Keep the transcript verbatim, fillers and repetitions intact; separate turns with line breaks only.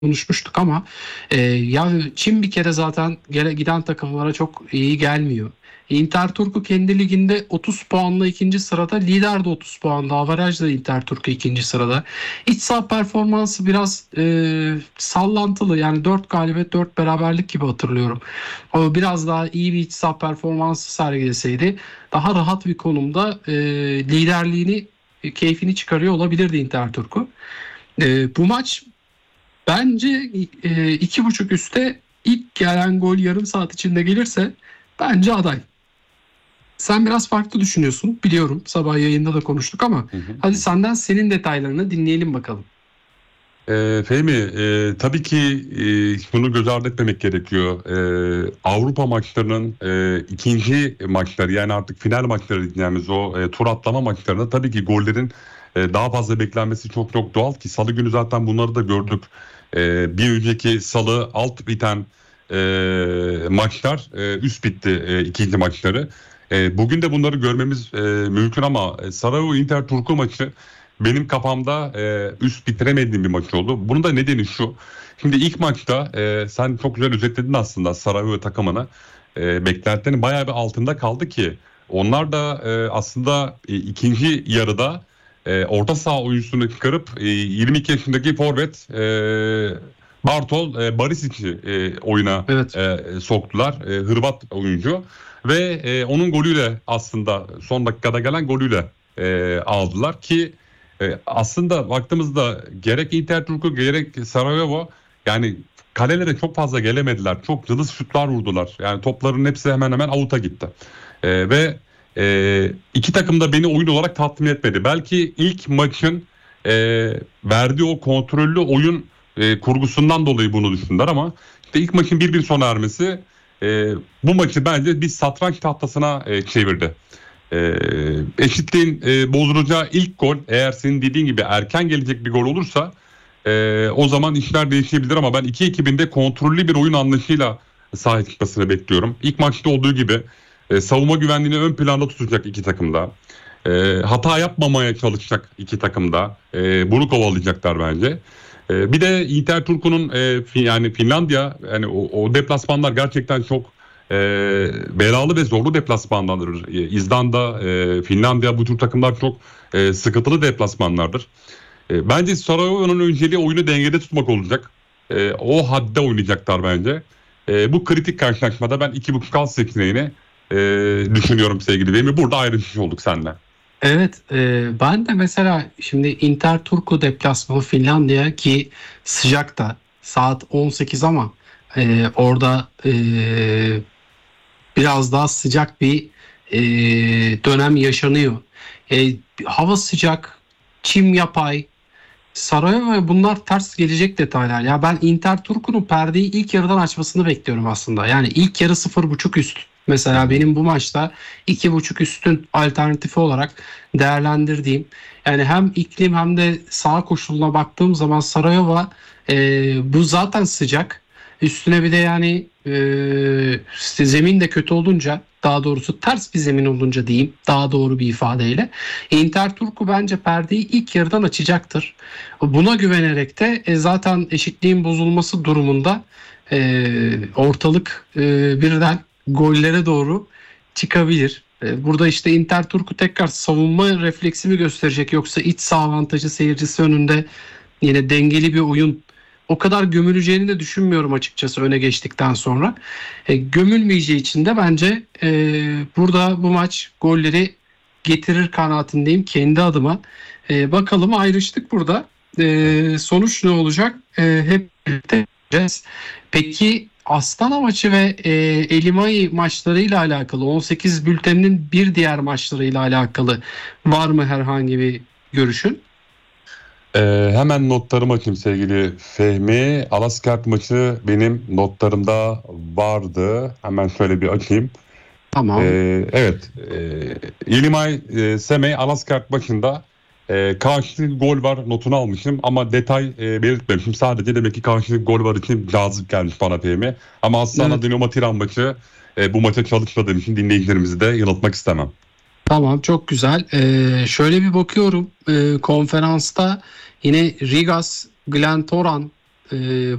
konuşmuştuk ama e, ya Çin bir kere zaten gele, giden takımlara çok iyi gelmiyor. Interturku kendi liginde otuz puanla ikinci sırada, lider de otuz puanla, averajla Interturku ikinci sırada. İç saha performansı biraz e, sallantılı, yani dört galibiyet dört beraberlik gibi hatırlıyorum. O biraz daha iyi bir iç saha performansı sergileseydi daha rahat bir konumda e, liderliğini, e, keyfini çıkarıyor olabilirdi Interturku. E, bu maç bence e, iki buçuk üste ilk gelen gol yarım saat içinde gelirse bence aday. Sen biraz farklı düşünüyorsun, biliyorum. Sabah yayında da konuştuk ama
Hı hı.
hadi senden senin detaylarını dinleyelim bakalım.
E, Fehmi, e, tabii ki e, şunu göz ardı etmemek gerekiyor. E, Avrupa maçlarının e, ikinci maçları, yani artık final maçları diyeceğimiz o e, tur atlama maçlarında tabii ki gollerin e, daha fazla beklenmesi çok çok doğal ki Salı günü zaten bunları da gördük. E, bir önceki Salı alt biten e, maçlar e, üst bitti, e, ikinci maçları. E, bugün de bunları görmemiz e, mümkün ama e, Sarajevo Inter Turku maçı benim kafamda e, üst bitiremediğim bir maç oldu. Bunun da nedeni şu. Şimdi ilk maçta e, sen çok güzel özetledin aslında Sarajevo takımını. E, beklentilerin bayağı bir altında kaldı ki onlar da e, aslında e, ikinci yarıda e, orta saha oyuncusunu çıkarıp e, yirmi iki yaşındaki forvet e, Bartol e, Barisic'i e, oyuna
Evet.
e, soktular. E, Hırvat oyuncu ve e, onun golüyle, aslında son dakikada gelen golüyle e, aldılar ki e, aslında baktığımızda gerek Interturku gerek Sarajevo, yani kalelere çok fazla gelemediler. Çok cılız şutlar vurdular. Yani topların hepsi hemen hemen avuta gitti. E, ve e, iki takım da beni oyun olarak tatmin etmedi. Belki ilk maçın e, verdiği o kontrollü oyun e, kurgusundan dolayı bunu düşündüler ama işte ilk maçın bir bir sona ermesi e, bu maçı bence bir satranç tahtasına e, çevirdi. E, eşitliğin e, bozulacağı ilk gol, eğer senin dediğin gibi erken gelecek bir gol olursa e, o zaman işler değişebilir ama ben iki ekibin de kontrollü bir oyun anlayışıyla sahaya çıkmasını bekliyorum. İlk maçta olduğu gibi e, savunma güvenliğini ön planda tutacak iki takım da. E, hata yapmamaya çalışacak iki takım da. E, bunu kovalayacaklar bence. E, bir de Inter Turku'nun e, fi- yani Finlandiya, yani o, o deplasmanlar gerçekten çok e, belalı ve zorlu deplasmanlardır. E, İzlanda, e, Finlandiya, bu tür takımlar çok e, sıkıntılı deplasmanlardır. E, bence Sarajevo'nun önceliği oyunu dengede tutmak olacak. E, o hadde oynayacaklar bence. E, bu kritik karşılaşmada ben iki buçuk alt seçeneğini e, düşünüyorum sevgili Beymi. Burada ayrışmış olduk seninle.
Evet, e, ben de mesela şimdi Interturku deplasmanı Finlandiya, ki sıcak da saat on sekiz ama e, orada e, biraz daha sıcak bir e, dönem yaşanıyor. E, hava sıcak, çim yapay, Sarajevo, bunlar ters gelecek detaylar. Ya ben Inter Turku'nun perdeyi ilk yarıdan açmasını bekliyorum aslında. Yani ilk yarı sıfır buçuk üst.
Hı
Mesela
hı.
benim bu maçta iki buçuk üstün alternatifi olarak değerlendirdiğim, yani hem iklim hem de saha koşuluna baktığım zaman Sarajevo, e, bu zaten sıcak. Üstüne bir de yani e, işte zemin de kötü olunca, daha doğrusu ters bir zemin olunca diyeyim daha doğru bir ifadeyle, Inter Turku bence perdeyi ilk yarıdan açacaktır. Buna güvenerek de e, zaten eşitliğin bozulması durumunda e, ortalık e, birden gollere doğru çıkabilir. E, burada işte Inter Turku tekrar savunma refleksi mi gösterecek, yoksa iç saha avantajı seyircisi önünde yine dengeli bir oyun, o kadar gömüleceğini de düşünmüyorum açıkçası öne geçtikten sonra. E, gömülmeyeceği için de bence e, burada bu maç golleri getirir kanaatindeyim kendi adıma. E, bakalım, ayrıştık burada.
Evet.
E, sonuç ne olacak? E, hep birlikte göreceğiz. Peki Astana maçı ve e, Elimay maçlarıyla alakalı, on sekiz bülteninin bir diğer maçlarıyla alakalı var mı herhangi bir görüşün?
Ee, hemen notlarımı açayım sevgili Fehmi. Alaskert maçı benim notlarımda vardı. Hemen şöyle bir açayım.
Tamam.
Ee, evet. E, İlimay e, Semey Alaskert maçında e, karşılıklı gol var notunu almışım ama detay e, belirtmemişim. Sadece demek ki karşılıklı gol var için cazip gelmiş bana Fehmi. Ama Astana
Evet.
Dinamo Tiran maçı, e, bu maça çalışmadığım için dinleyicilerimizi de yanıltmak istemem.
Tamam, çok güzel. Ee, şöyle bir bakıyorum. Ee, konferansta yine Rigas Glentoran e,